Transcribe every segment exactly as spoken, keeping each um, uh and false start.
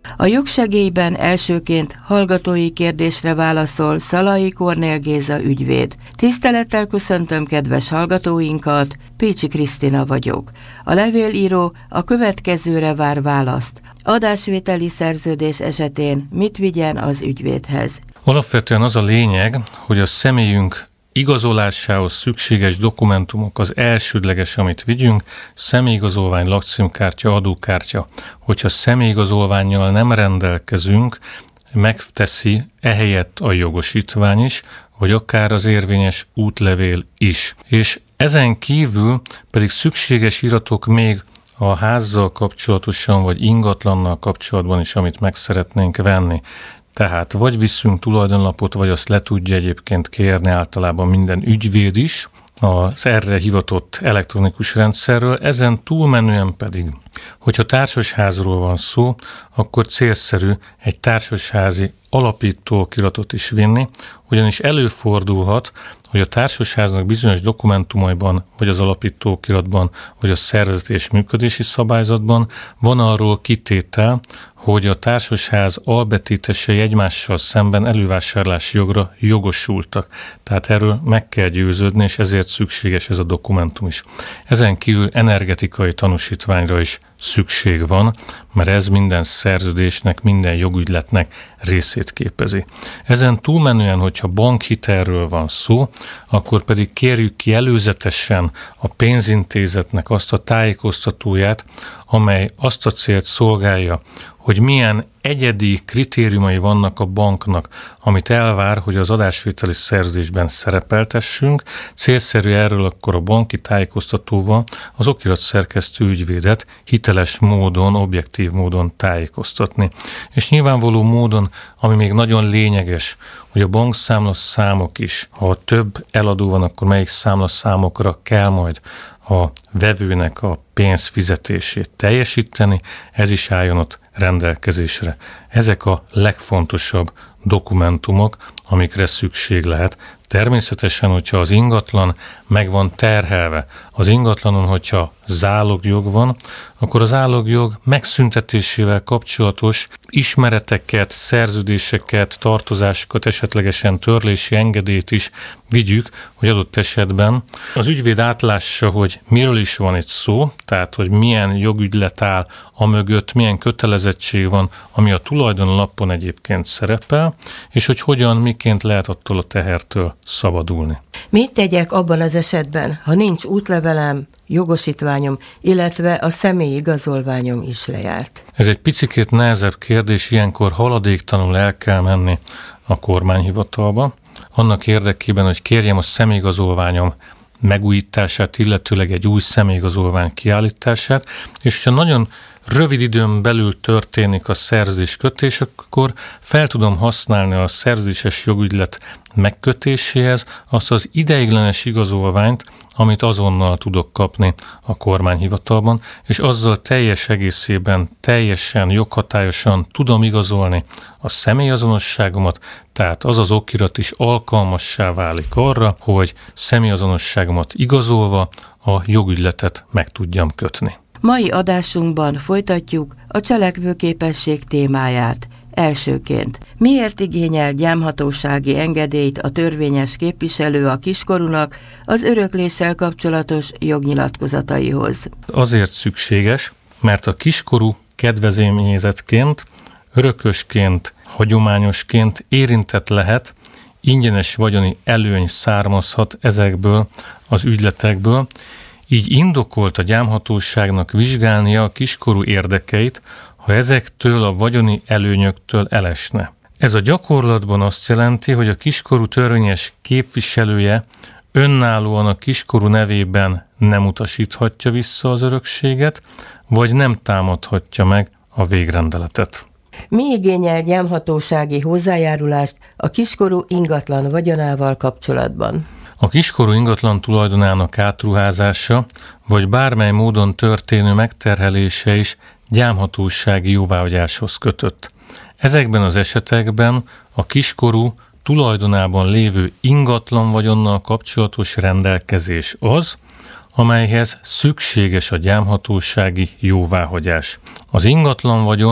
A jogsegélyben elsőként hallgatói kérdésre válaszol Szalai Kornél Géza ügyvéd. Tisztelettel köszöntöm kedves hallgatóinkat, Pécsi Krisztina vagyok. A levélíró a következőre vár választ. Adásvételi szerződés esetén mit vigyen az ügyvédhez? Alapvetően az a lényeg, hogy a személyünk igazolásához szükséges dokumentumok az elsődleges, amit vigyünk, személyigazolvány, lakcímkártya, adókártya. Hogyha személyigazolvánnyal nem rendelkezünk, megteszi ehelyett a jogosítvány is, vagy akár az érvényes útlevél is. És ezen kívül pedig szükséges iratok még a házzal kapcsolatosan, vagy ingatlannal kapcsolatban is, amit meg szeretnénk venni. Tehát vagy viszünk tulajdonlapot, vagy azt le tudja egyébként kérni általában minden ügyvéd is az erre hivatott elektronikus rendszerről. Ezen túlmenően pedig, hogyha társasházról van szó, akkor célszerű egy társasházi alapítóokiratot is vinni, ugyanis előfordulhat, hogy a társasháznak bizonyos dokumentumaiban, vagy az alapítóokiratban, vagy a szervezeti és működési szabályzatban van arról kitétel, hogy a társasház albetétesei egymással szemben elővásárlási jogra jogosultak. Tehát erről meg kell győződni, és ezért szükséges ez a dokumentum is. Ezen kívül energetikai tanúsítványra is szükség van, mert ez minden szerződésnek, minden jogügyletnek részét képezi. Ezen túlmenően, hogyha bankhitelről van szó, akkor pedig kérjük ki előzetesen a pénzintézetnek azt a tájékoztatóját, amely azt a célt szolgálja, hogy milyen egyedi kritériumai vannak a banknak, amit elvár, hogy az adásvételi szerződésben szerepeltessünk. Célszerű erről akkor a banki tájékoztatóval az okiratszerkesztő ügyvédet hiteles módon, objektív módon tájékoztatni. És nyilvánvaló módon, ami még nagyon lényeges, hogy a bankszámla számok is, ha több eladó van, akkor melyik számlaszámokra kell majd a vevőnek a pénzfizetését teljesíteni, ez is álljon ott rendelkezésre. Ezek a legfontosabb dokumentumok, amikre szükség lehet. Természetesen, hogyha az ingatlan meg van terhelve, az ingatlanon, hogyha zálogjog van, akkor az zálogjog megszüntetésével kapcsolatos ismereteket, szerződéseket, tartozásokat, esetlegesen törlési engedélyt is vigyük, hogy adott esetben az ügyvéd átlássa, hogy miről is van itt szó, tehát hogy milyen jogügylet áll amögött, milyen kötelezettség van, ami a tulajdonlapon egyébként szerepel, és hogy hogyan, miként lehet attól a tehertől szabadulni. Mit tegyek abban az esetben, ha nincs útlevelem, jogosítványom, illetve a személyi igazolványom is lejárt? Ez egy picikét nehezebb kérdés, ilyenkor haladéktalanul el kell menni a kormányhivatalba, annak érdekében, hogy kérjem a személyigazolványom megújítását, illetőleg egy új személyigazolvány kiállítását, és ha nagyon rövid időn belül történik a szerződéskötés, akkor fel tudom használni a szerződéses jogügylet megkötéséhez azt az ideiglenes igazolványt, amit azonnal tudok kapni a kormányhivatalban, és azzal teljes egészében, teljesen joghatályosan tudom igazolni a személyazonosságomat, tehát az az okirat is alkalmassá válik arra, hogy személyazonosságomat igazolva a jogügyletet meg tudjam kötni. Mai adásunkban folytatjuk a cselekvőképesség témáját. Elsőként, miért igényel gyámhatósági engedélyt a törvényes képviselő a kiskorúnak az örökléssel kapcsolatos jognyilatkozataihoz? Azért szükséges, mert a kiskorú kedvezményezettként, örökösként, hagyományosként érintett lehet, ingyenes vagyoni előny származhat ezekből az ügyletekből, így indokolt a gyámhatóságnak vizsgálnia a kiskorú érdekeit, ha ezektől a vagyoni előnyöktől elesne. Ez a gyakorlatban azt jelenti, hogy a kiskorú törvényes képviselője önállóan a kiskorú nevében nem utasíthatja vissza az örökséget, vagy nem támadhatja meg a végrendeletet. Mi igényel gyámhatósági hozzájárulást a kiskorú ingatlan vagyonával kapcsolatban? A kiskorú ingatlan tulajdonának átruházása, vagy bármely módon történő megterhelése is gyámhatósági jóváhagyáshoz kötött. Ezekben az esetekben a kiskorú tulajdonában lévő ingatlan vagyonnal kapcsolatos rendelkezés az, amelyhez szükséges a gyámhatósági jóváhagyás. Az ingatlan vagyont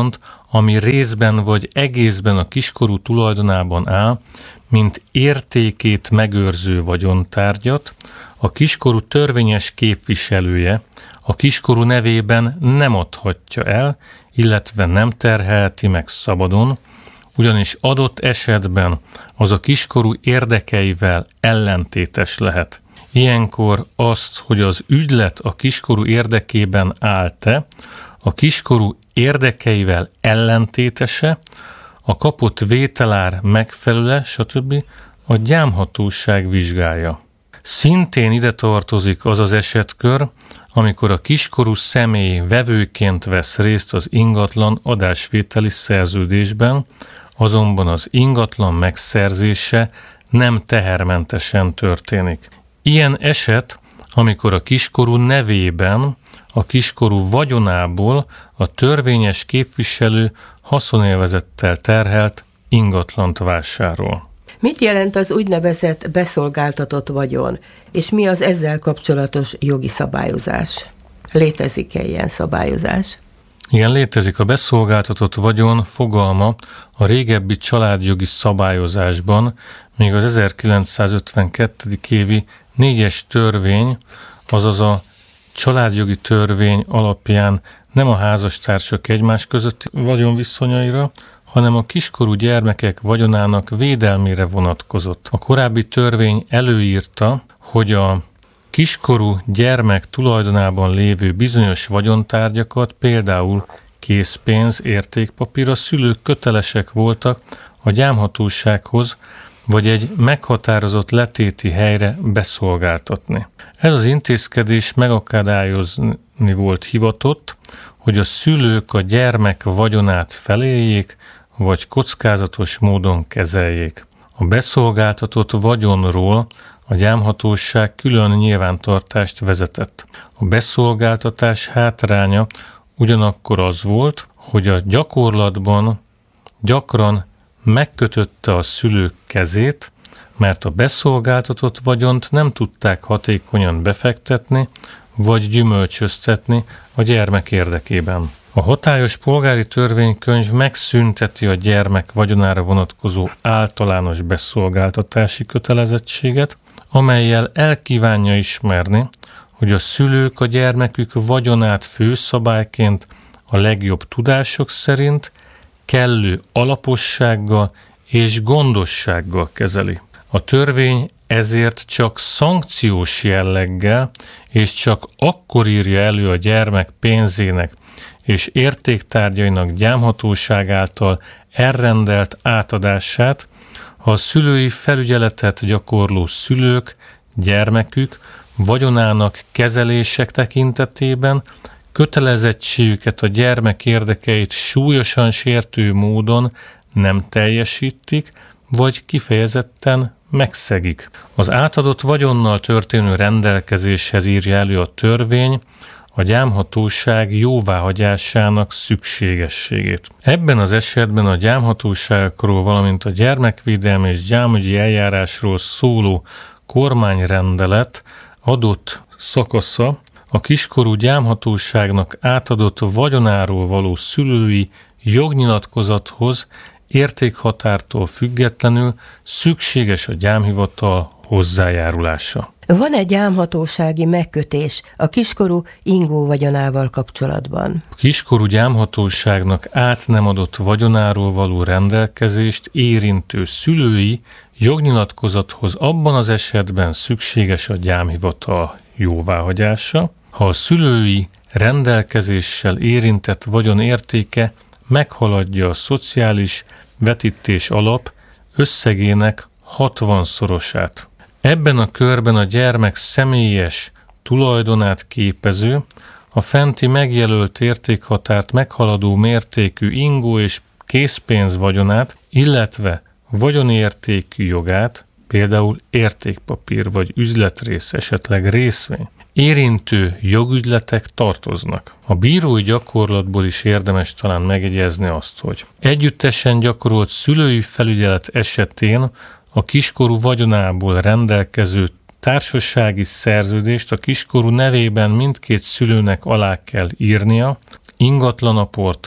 ami részben vagy egészben a kiskorú tulajdonában áll, mint értékét megőrző vagyontárgyat, a kiskorú törvényes képviselője a kiskorú nevében nem adhatja el, illetve nem terhelheti meg szabadon, ugyanis adott esetben az a kiskorú érdekeivel ellentétes lehet. Ilyenkor azt, hogy az ügylet a kiskorú érdekében áll-e, a kiskorú érdekeivel ellentétese, a kapott vételár megfelelő, stb. A gyámhatóság vizsgálja. Szintén ide tartozik az az esetkör, amikor a kiskorú személy vevőként vesz részt az ingatlan adásvételi szerződésben, azonban az ingatlan megszerzése nem tehermentesen történik. Ilyen eset, amikor a kiskorú nevében, a kiskorú vagyonából a törvényes képviselő haszonélvezettel terhelt ingatlant vásárol. Mit jelent az úgynevezett beszolgáltatott vagyon, és mi az ezzel kapcsolatos jogi szabályozás? Létezik-e ilyen szabályozás? Igen, létezik. A beszolgáltatott vagyon fogalma a régebbi családjogi szabályozásban, még az ezerkilencszázötvenkettő évi négyes törvény, azaz a családjogi törvény alapján nem a házastársak egymás közötti vagyonviszonyaira, hanem a kiskorú gyermekek vagyonának védelmére vonatkozott. A korábbi törvény előírta, hogy a kiskorú gyermek tulajdonában lévő bizonyos vagyontárgyakat, például készpénz, értékpapír, a szülők kötelesek voltak a gyámhatósághoz vagy egy meghatározott letéti helyre beszolgáltatni. Ez az intézkedés megakadályozni volt hivatott, hogy a szülők a gyermek vagyonát feléljék, vagy kockázatos módon kezeljék. A beszolgáltatott vagyonról a gyámhatóság külön nyilvántartást vezetett. A beszolgáltatás hátránya ugyanakkor az volt, hogy a gyakorlatban gyakran megkötötte a szülők kezét, mert a beszolgáltatott vagyont nem tudták hatékonyan befektetni, vagy gyümölcsöztetni a gyermek érdekében. A hatályos polgári törvénykönyv megszünteti a gyermek vagyonára vonatkozó általános beszolgáltatási kötelezettséget, amellyel elkívánja ismerni, hogy a szülők a gyermekük vagyonát főszabályként a legjobb tudások szerint kellő alapossággal és gondossággal kezeli. A törvény ezért csak szankciós jelleggel és csak akkor írja elő a gyermek pénzének és értéktárgyainak gyámhatóság által elrendelt átadását, ha a szülői felügyeletet gyakorló szülők, gyermekük vagyonának kezelések tekintetében kötelezettségüket a gyermek érdekeit súlyosan sértő módon nem teljesítik, vagy kifejezetten megszegik. Az átadott vagyonnal történő rendelkezéshez írja elő a törvény a gyámhatóság jóváhagyásának szükségességét. Ebben az esetben a gyámhatóságokról, valamint a gyermekvédelmi és gyámügyi eljárásról szóló kormányrendelet adott szakasza a kiskorú gyámhatóságnak átadott vagyonáról való szülői jognyilatkozathoz értékhatártól függetlenül szükséges a gyámhivatal hozzájárulása. Van-e gyámhatósági megkötés a kiskorú ingó vagyonával kapcsolatban? A kiskorú gyámhatóságnak át nem adott vagyonáról való rendelkezést érintő szülői jognyilatkozathoz abban az esetben szükséges a gyámhivatal jóváhagyása, ha a szülői rendelkezéssel érintett vagyon értéke meghaladja a szociális vetítés alap összegének hatvanszorosát. Ebben a körben a gyermek személyes tulajdonát képező, a fenti megjelölt értékhatárt meghaladó mértékű ingó és készpénz vagyonát, illetve vagyonértékű jogát, például értékpapír vagy üzletrész, esetleg részvény, érintő jogügyletek tartoznak. A bírói gyakorlatból is érdemes talán megjegyezni azt, hogy együttesen gyakorolt szülői felügyelet esetén a kiskorú vagyonából rendelkező társasági szerződést a kiskorú nevében mindkét szülőnek alá kell írnia ingatlanaportról.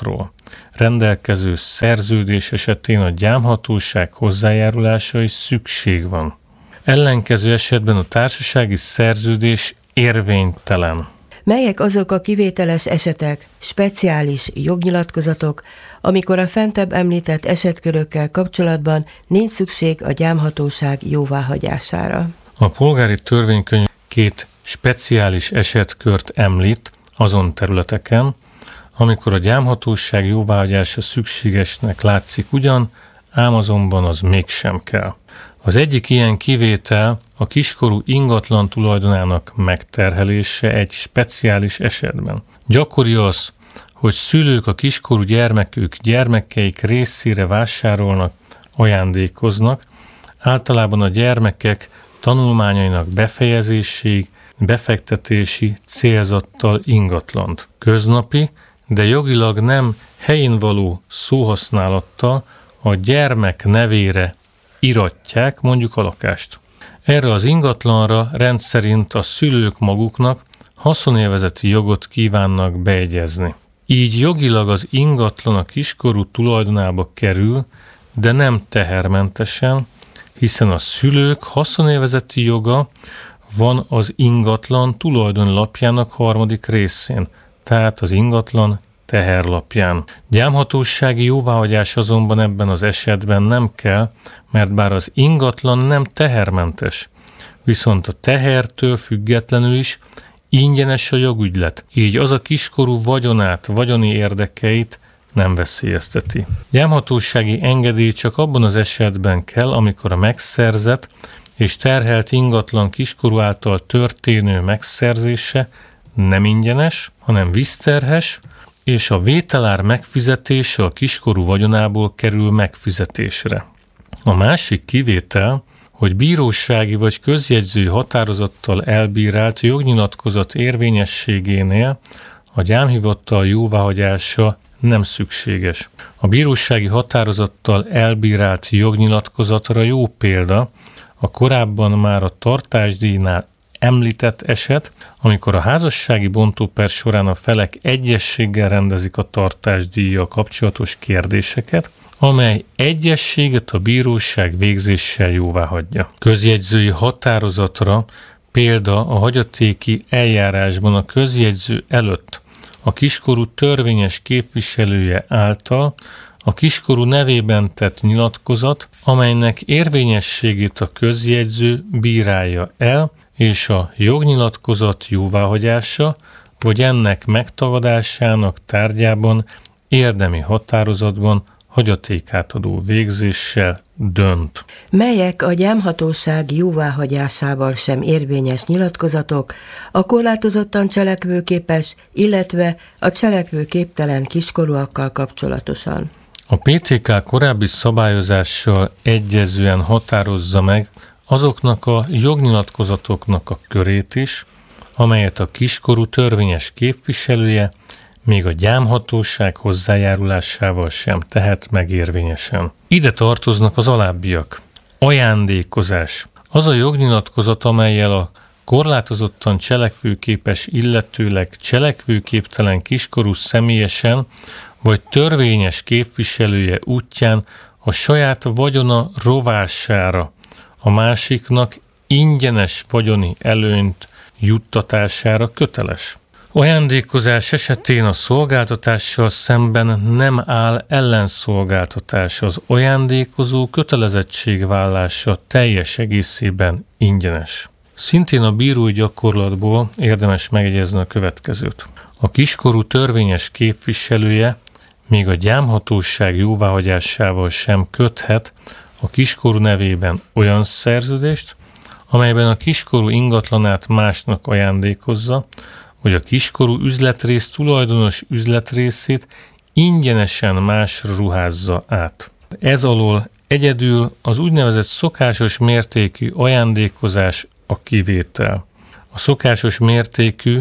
rendelkező szerződés esetén a gyámhatóság hozzájárulása is szükség van. Ellenkező esetben a társasági szerződés érvénytelen. Melyek azok a kivételes esetek, speciális jognyilatkozatok, amikor a fentebb említett esetkörökkel kapcsolatban nincs szükség a gyámhatóság jóváhagyására? A polgári törvénykönyv két speciális esetkört említ azon területeken, amikor a gyámhatóság jóváhagyása szükségesnek látszik ugyan, ám azonban az mégsem kell. Az egyik ilyen kivétel a kiskorú ingatlan tulajdonának megterhelése egy speciális esetben. Gyakori az, hogy szülők a kiskorú gyermekük gyermekeik részére vásárolnak, ajándékoznak, általában a gyermekek tanulmányainak befejezéséig befektetési célzattal ingatlant. Köznapi, de jogilag nem helyén való szóhasználattal a gyermek nevére iratják mondjuk a lakást. Erre az ingatlanra rendszerint a szülők maguknak haszonélvezeti jogot kívánnak beegyezni. Így jogilag az ingatlan a kiskorú tulajdonába kerül, de nem tehermentesen, hiszen a szülők haszonélvezeti joga van az ingatlan tulajdonlapjának harmadik részén, tehát az ingatlan teherlapján. Gyámhatósági jóváhagyás azonban ebben az esetben nem kell, mert bár az ingatlan nem tehermentes, viszont a tehertől függetlenül is ingyenes a jogügylet, így az a kiskorú vagyonát, vagyoni érdekeit nem veszélyezteti. Gyámhatósági engedély csak abban az esetben kell, amikor a megszerzett és terhelt ingatlan kiskorú által történő megszerzése nem ingyenes, hanem vízterhes, és a vételár megfizetése a kiskorú vagyonából kerül megfizetésre. A másik kivétel, hogy bírósági vagy közjegyzői határozattal elbírált jognyilatkozat érvényességénél a gyámhivatal jóváhagyása nem szükséges. A bírósági határozattal elbírált jognyilatkozatra jó példa a korábban már a tartásdíjnál említett eset, amikor a házassági bontóper során a felek egyességgel rendezik a tartásdíjjal kapcsolatos kérdéseket, amely egyességet a bíróság végzéssel jóváhagyja. Közjegyzői határozatra példa a hagyatéki eljárásban a közjegyző előtt a kiskorú törvényes képviselője által a kiskorú nevében tett nyilatkozat, amelynek érvényességét a közjegyző bírálja el, és a jognyilatkozat jóváhagyása, vagy ennek megtagadásának tárgyában érdemi határozatban hagyatékátadó végzéssel dönt. Melyek a gyámhatóság jóváhagyásával sem érvényes nyilatkozatok a korlátozottan cselekvőképes, illetve a cselekvőképtelen kiskorúakkal kapcsolatosan? A pé té ká korábbi szabályozással egyezően határozza meg azoknak a jognyilatkozatoknak a körét is, amelyet a kiskorú törvényes képviselője még a gyámhatóság hozzájárulásával sem tehet meg érvényesen. Ide tartoznak az alábbiak. Ajándékozás. Az a jognyilatkozat, amellyel a korlátozottan cselekvőképes, illetőleg cselekvőképtelen kiskorú személyesen vagy törvényes képviselője útján a saját vagyona rovására a másiknak ingyenes vagyoni előnyt juttatására köteles. Ajándékozás esetén a szolgáltatással szemben nem áll ellenszolgáltatás, az ajándékozó kötelezettségvállása teljes egészében ingyenes. Szintén a bírói gyakorlatból érdemes megjegyezni a következőt. A kiskorú törvényes képviselője még a gyámhatóság jóváhagyásával sem köthet a kiskorú nevében olyan szerződést, amelyben a kiskorú ingatlanát másnak ajándékozza, vagy a kiskorú üzletrész tulajdonos üzletrészét ingyenesen másra ruházza át. Ez alól egyedül az úgynevezett szokásos mértékű ajándékozás a kivétel. A szokásos mértékű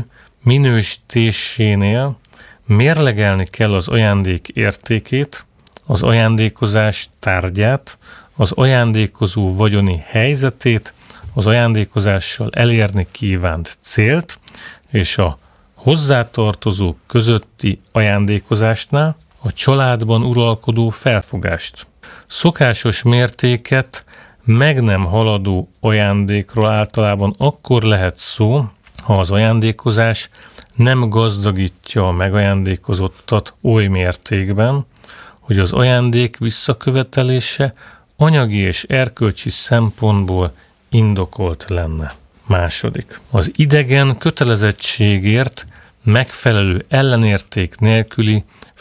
minősítésénél mérlegelni kell az ajándék értékét, az ajándékozás tárgyát, az ajándékozó vagyoni helyzetét, az ajándékozással elérni kívánt célt, és a hozzátartozók közötti ajándékozásnál a családban uralkodó felfogást. Szokásos mértéket meg nem haladó ajándékról általában akkor lehet szó, ha az ajándékozás nem gazdagítja a megajándékozottat oly mértékben, hogy az ajándék visszakövetelése anyagi és erkölcsi szempontból indokolt lenne. Második. Az idegen kötelezettségért megfelelő ellenérték nélküli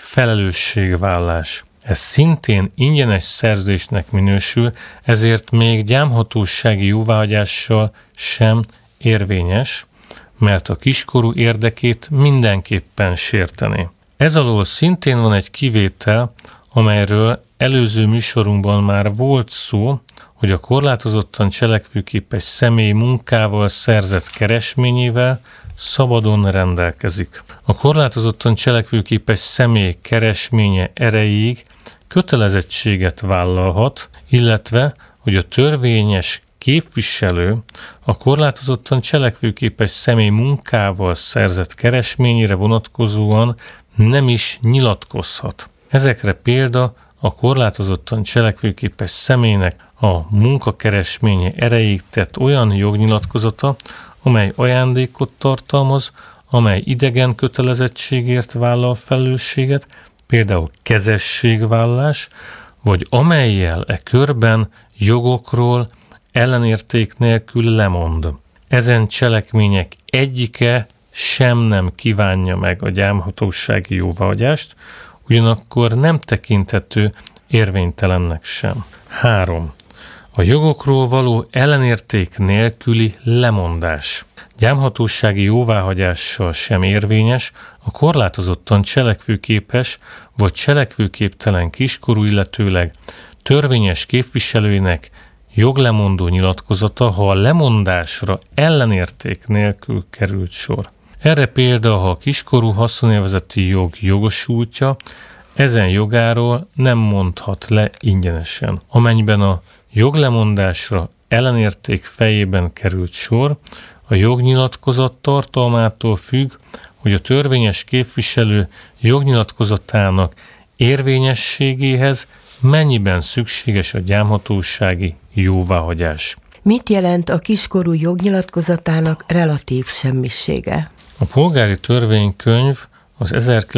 felelősségvállás. Ez szintén ingyenes szerződésnek minősül, ezért még gyámhatósági jóváhagyással sem érvényes, mert a kiskorú érdekét mindenképpen sértené. Ez alól szintén van egy kivétel, amelyről előző műsorunkban már volt szó, hogy a korlátozottan cselekvőképes személy munkával szerzett keresményével szabadon rendelkezik. A korlátozottan cselekvőképes személy keresménye erejéig kötelezettséget vállalhat, illetve, hogy a törvényes képviselő a korlátozottan cselekvőképes személy munkával szerzett keresményére vonatkozóan nem is nyilatkozhat. Ezekre példa a korlátozottan cselekvőképes személynek a munkakeresménye erejéig tett olyan jognyilatkozata, amely ajándékot tartalmaz, amely idegen kötelezettségért vállal felelősséget, például kezességvállás, vagy amellyel e körben jogokról ellenérték nélkül lemond. Ezen cselekmények egyike sem nem kívánja meg a gyámhatósági jóváhagyást, ugyanakkor nem tekinthető érvénytelennek sem. három. A jogokról való ellenérték nélküli lemondás. Gyámhatósági jóváhagyással sem érvényes a korlátozottan cselekvőképes vagy cselekvőképtelen kiskorú, illetőleg törvényes képviselőinek joglemondó nyilatkozata, ha a lemondásra ellenérték nélkül került sor. Erre példa, ha a kiskorú haszonélvezeti jog jogosultja, ezen jogáról nem mondhat le ingyenesen. Amennyiben a joglemondásra ellenérték fejében került sor, a jognyilatkozat tartalmától függ, hogy a törvényes képviselő jognyilatkozatának érvényességéhez mennyiben szükséges a gyámhatósági jóváhagyás. Mit jelent a kiskorú jognyilatkozatának relatív semmisége? A polgári törvénykönyv az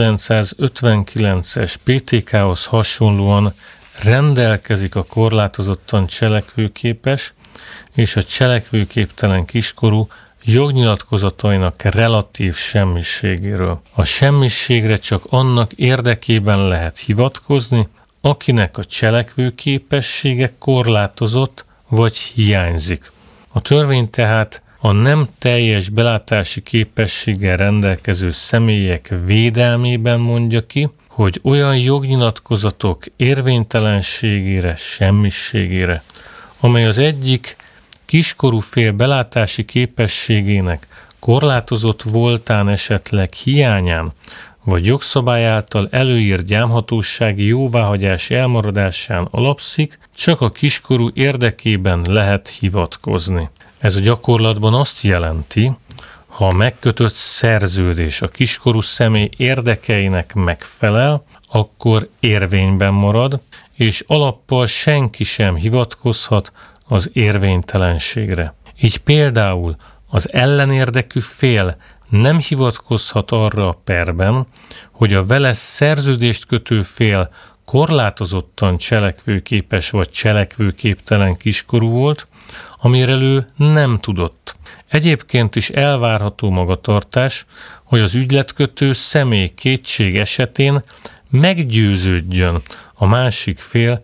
ezerkilencszázötvenkilences pé té ká-hoz hasonlóan rendelkezik a korlátozottan cselekvőképes és a cselekvőképtelen kiskorú jognyilatkozatainak relatív semmiségéről. A semmiségre csak annak érdekében lehet hivatkozni, akinek a cselekvőképessége korlátozott vagy hiányzik. A törvény tehát a nem teljes belátási képességgel rendelkező személyek védelmében mondja ki, hogy olyan jognyilatkozatok érvénytelenségére, semmiségére, amely az egyik kiskorú fél belátási képességének korlátozott voltán esetleg hiányán, vagy jogszabály által előírt gyámhatósági jóváhagyás elmaradásán alapszik, csak a kiskorú érdekében lehet hivatkozni. Ez a gyakorlatban azt jelenti, ha a megkötött szerződés a kiskorú személy érdekeinek megfelel, akkor érvényben marad, és alappal senki sem hivatkozhat az érvénytelenségre. Így például az ellenérdekű fél nem hivatkozhat arra a perben, hogy a vele szerződést kötő fél korlátozottan cselekvőképes vagy cselekvőképtelen kiskorú volt, amire ő nem tudott. Egyébként is elvárható magatartás, hogy az ügyletkötő személy kétség esetén meggyőződjön a másik fél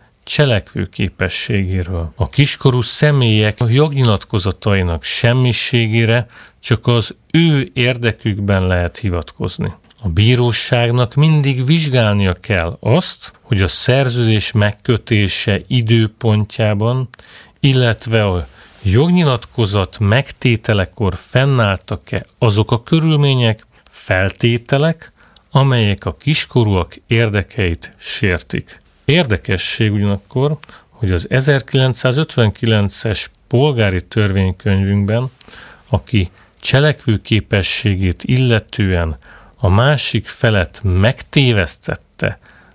cselekvőképességéről. A kiskorú személyek jognyilatkozatainak semmiségére csak az ő érdekükben lehet hivatkozni. A bíróságnak mindig vizsgálnia kell azt, hogy a szerződés megkötése időpontjában, illetve a jognyilatkozat megtételekor fennálltak-e azok a körülmények, feltételek, amelyek a kiskorúak érdekeit sértik. Érdekesség ugyanakkor, hogy az ezerkilencszázötvenkilences polgári törvénykönyvünkben, aki cselekvőképességét illetően a másik felet megtévesztette,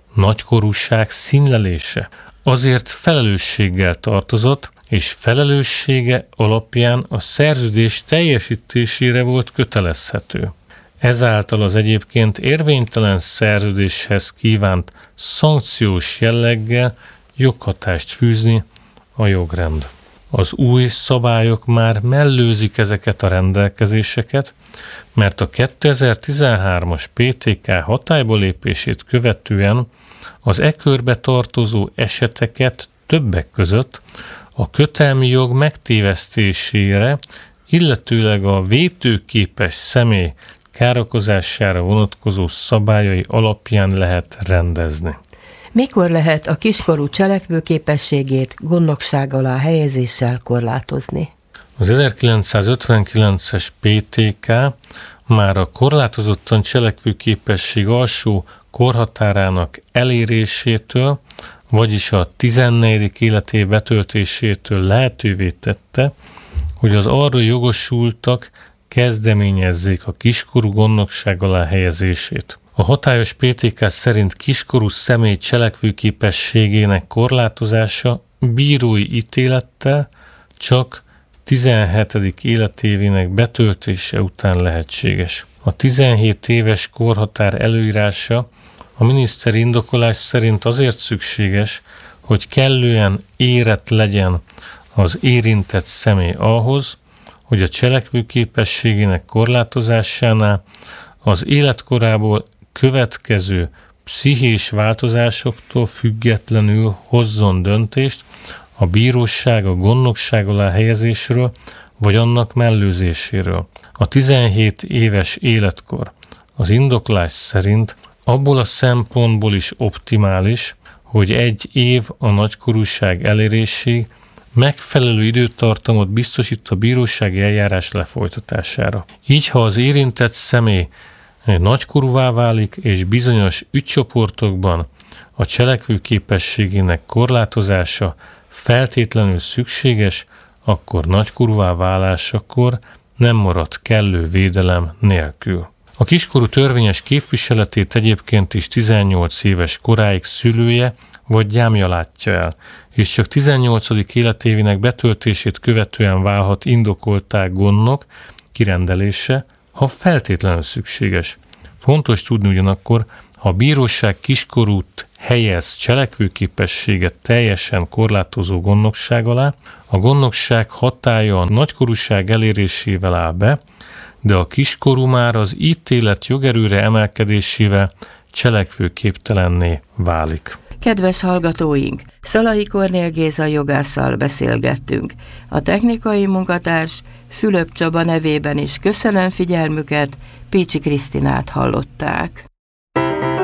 nagykorúság színlelése. Azért felelősséggel tartozott, és felelőssége alapján a szerződés teljesítésére volt kötelezhető. Ezáltal az egyébként érvénytelen szerződéshez kívánt szankciós jelleggel joghatást fűzni a jogrend. Az új szabályok már mellőzik ezeket a rendelkezéseket, mert a kétezer-tizenhármas pé té ká hatályba lépését követően az e körbe tartozó eseteket többek között a kötelmi jog megtévesztésére, illetőleg a vétőképes személy károkozására vonatkozó szabályai alapján lehet rendezni. Mikor lehet a kiskorú cselekvőképességét gondnokság alá helyezéssel korlátozni? Az ezerkilencszázötvenkilences pé té ká már a korlátozottan cselekvőképesség alsó korhatárának elérésétől, vagyis a tizennegyedik életév betöltésétől lehetővé tette, hogy az arra jogosultak kezdeményezzék a kiskorú gondnokság alá helyezését. A hatályos pé té ká szerint kiskorú személy cselekvőképességének korlátozása bírói ítélettel csak tizenhetedik életévének betöltése után lehetséges. A tizenhét éves korhatár előírása a miniszteri indokolás szerint azért szükséges, hogy kellően érett legyen az érintett személy ahhoz, hogy a cselekvőképességének korlátozásánál az életkorából következő pszichés változásoktól függetlenül hozzon döntést a bíróság a gondnokság alá helyezésről vagy annak mellőzéséről. A tizenhét éves életkor az indoklás szerint abból a szempontból is optimális, hogy egy év a nagykorúság eléréséig megfelelő időtartamot biztosít a bírósági eljárás lefolytatására. Így, ha az érintett személy nagykorúvá válik, és bizonyos ügycsoportokban a cselekvőképességének korlátozása feltétlenül szükséges, akkor nagykorúvá válásakor nem marad kellő védelem nélkül. A kiskorú törvényes képviseletét egyébként is tizennyolc éves koráig szülője vagy gyámja látja el, és csak tizennyolcadik életévének betöltését követően válhat indokolttá gondnok kirendelése, ha feltétlenül szükséges. Fontos tudni ugyanakkor, ha a bíróság kiskorút helyez cselekvőképességet teljesen korlátozó gondnokság alá, a gondnokság hatálya a nagykorúság elérésével áll be, de a kiskorú már az ítélet jogerőre emelkedésével cselekvőképtelenné válik. Kedves hallgatóink, Szalai Kornél Géza jogásszal beszélgettünk. A technikai munkatárs Fülöp Csaba nevében is köszönöm figyelmüket, Pécsi Krisztinát hallották.